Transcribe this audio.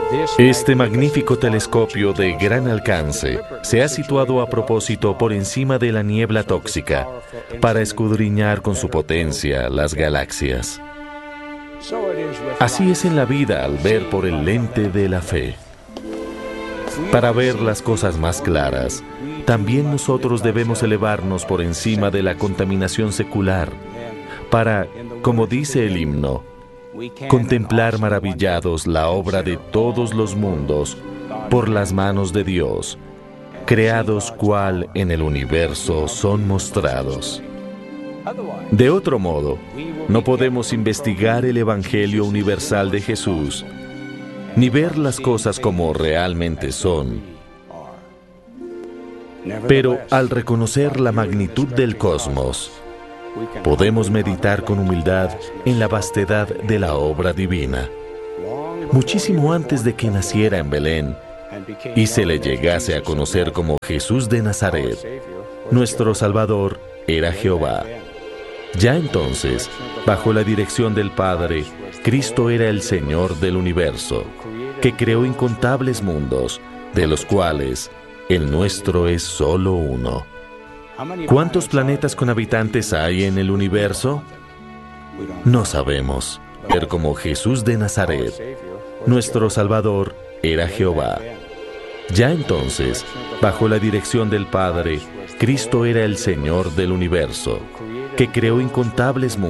Este magnífico telescopio de gran alcance se ha situado a propósito por encima de la niebla tóxica para escudriñar con su potencia las galaxias. Así es en la vida al ver por el lente de la fe. Para ver las cosas más claras, también nosotros debemos elevarnos por encima de la contaminación secular para, como dice el himno, contemplar maravillados la obra de todos los mundos por las manos de Dios, creados cual en el universo son mostrados. De otro modo, no podemos investigar el Evangelio universal de Jesús, ni ver las cosas como realmente son. Pero al reconocer la magnitud del cosmos, podemos meditar con humildad en la vastedad de la obra divina. Muchísimo antes de que naciera en Belén y se le llegase a conocer como Jesús de Nazaret, nuestro Salvador era Jehová. Ya entonces, bajo la dirección del Padre, Cristo era el Señor del universo, que creó incontables mundos, de los cuales el nuestro es solo uno. ¿Cuántos planetas con habitantes hay en el universo? No sabemos. Pero como Jesús de Nazaret, nuestro Salvador era Jehová. Ya entonces, bajo la dirección del Padre, Cristo era el Señor del universo, que creó incontables mundos.